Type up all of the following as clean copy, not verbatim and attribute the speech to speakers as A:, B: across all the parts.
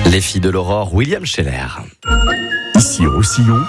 A: Les filles de l'aurore, William Scheller.
B: Ici Roussillon,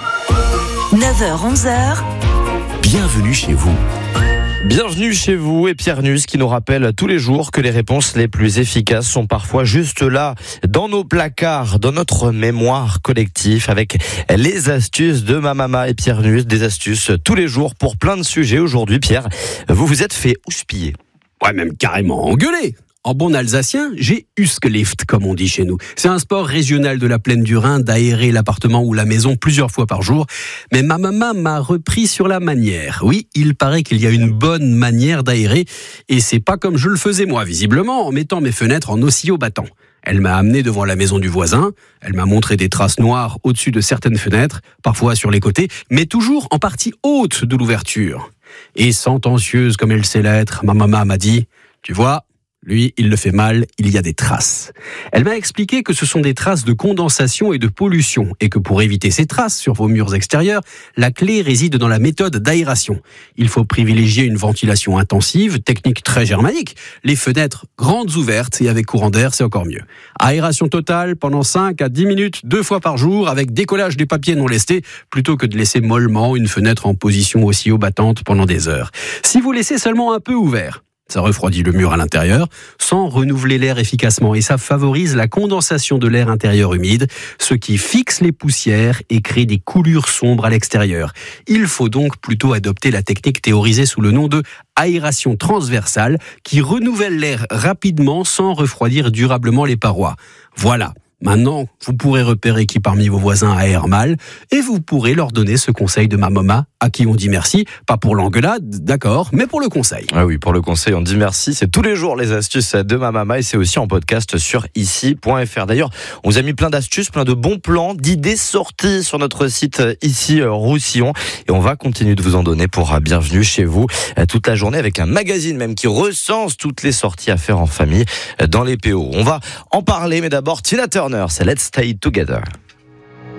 C: 9h-11h,
B: bienvenue chez vous.
A: Bienvenue chez vous et Pierre Nusse qui nous rappelle tous les jours que les réponses les plus efficaces sont parfois juste là, dans nos placards, dans notre mémoire collective, avec les astuces de ma maman et Pierre Nusse, des astuces tous les jours pour plein de sujets. Aujourd'hui, Pierre, vous vous êtes fait houspiller.
D: Ouais, même carrément engueuler. En bon alsacien, j'ai Huskelift, comme on dit chez nous. C'est un sport régional de la plaine du Rhin d'aérer l'appartement ou la maison plusieurs fois par jour. Mais ma maman m'a repris sur la manière. Oui, il paraît qu'il y a une bonne manière d'aérer. Et c'est pas comme je le faisais moi, visiblement, en mettant mes fenêtres en oscillo battant. Elle m'a amené devant la maison du voisin. Elle m'a montré des traces noires au-dessus de certaines fenêtres, parfois sur les côtés, mais toujours en partie haute de l'ouverture. Et sentencieuse comme elle sait l'être, ma maman m'a dit « Tu vois, lui, il le fait mal, il y a des traces. » Elle m'a expliqué que ce sont des traces de condensation et de pollution, et que pour éviter ces traces sur vos murs extérieurs, la clé réside dans la méthode d'aération. Il faut privilégier une ventilation intensive, technique très germanique. Les fenêtres grandes ouvertes et avec courant d'air, c'est encore mieux. Aération totale pendant 5 à 10 minutes, 2 fois par jour, avec décollage des papiers non lestés, plutôt que de laisser mollement une fenêtre en position oscillo battante pendant des heures. Si vous laissez seulement un peu ouvert, ça refroidit le mur à l'intérieur, sans renouveler l'air efficacement. Et ça favorise la condensation de l'air intérieur humide, ce qui fixe les poussières et crée des coulures sombres à l'extérieur. Il faut donc plutôt adopter la technique théorisée sous le nom de aération transversale, qui renouvelle l'air rapidement sans refroidir durablement les parois. Voilà. Maintenant, vous pourrez repérer qui parmi vos voisins aère mal et vous pourrez leur donner ce conseil de ma maman à qui on dit merci, pas pour l'engueulade, d'accord, mais pour le conseil.
A: Ah oui, pour le conseil, on dit merci. C'est tous les jours les astuces de ma maman et c'est aussi en podcast sur ici.fr. D'ailleurs, on vous a mis plein d'astuces, plein de bons plans, d'idées sorties sur notre site ici Roussillon et on va continuer de vous en donner pour bienvenue chez vous toute la journée avec un magazine même qui recense toutes les sorties à faire en famille dans les PO. On va en parler, mais d'abord Tina Turner, c'est Let's Stay Together.